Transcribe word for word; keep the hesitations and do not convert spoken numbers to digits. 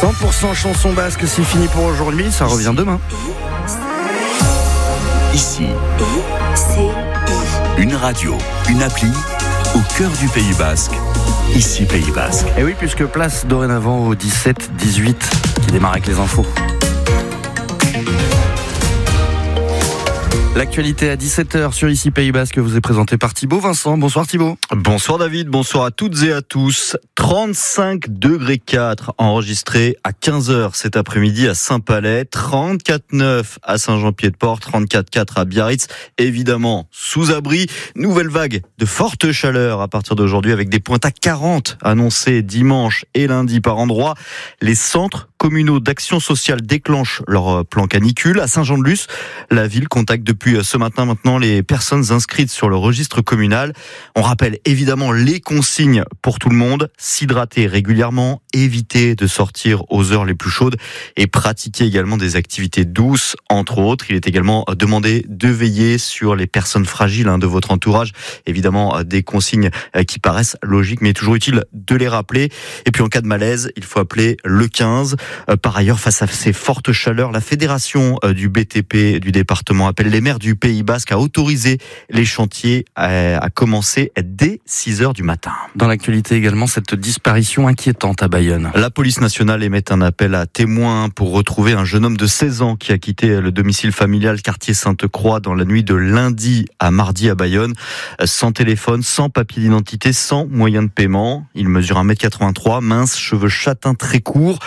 cent pour cent chanson basque, c'est fini pour aujourd'hui, ça revient demain. Ici, une radio, une appli au cœur du Pays Basque. Ici, Pays Basque. Et oui, puisque place dorénavant au dix-sept dix-huit qui démarre avec les infos. L'actualité à dix-sept heures sur Ici Pays Basque vous est présentée par Thibaut Vincent. Bonsoir Thibaut. Bonsoir David, bonsoir à toutes et à tous. trente-cinq degrés quatre enregistrés à quinze heures cet après-midi à Saint-Palais, trente-quatre neuf à Saint-Jean-Pied-de-Port, trente-quatre quatre à Biarritz, évidemment sous abri. Nouvelle vague de forte chaleur à partir d'aujourd'hui avec des pointes à quarante annoncées dimanche et lundi par endroit. Les centres communaux d'action sociale déclenchent leur plan canicule. À Saint-Jean-de-Luz, la ville contacte depuis ce matin maintenant les personnes inscrites sur le registre communal. On rappelle évidemment les consignes pour tout le monde. S'hydrater régulièrement, éviter de sortir aux heures les plus chaudes et pratiquer également des activités douces, entre autres. Il est également demandé de veiller sur les personnes fragiles hein, de votre entourage. Évidemment, des consignes qui paraissent logiques, mais toujours utile de les rappeler. Et puis en cas de malaise, il faut appeler le quinze. Par ailleurs, face à ces fortes chaleurs, la fédération du B T P du département appelle les maires du Pays Basque à autoriser les chantiers à, à commencer dès six heures du matin. Dans l'actualité également, cette disparition inquiétante à Bayonne. La police nationale émet un appel à témoins pour retrouver un jeune homme de seize ans qui a quitté le domicile familial quartier Sainte-Croix dans la nuit de lundi à mardi à Bayonne. Sans téléphone, sans papier d'identité, sans moyen de paiement. Il mesure un mètre quatre-vingt-trois, mince, cheveux châtains très courts.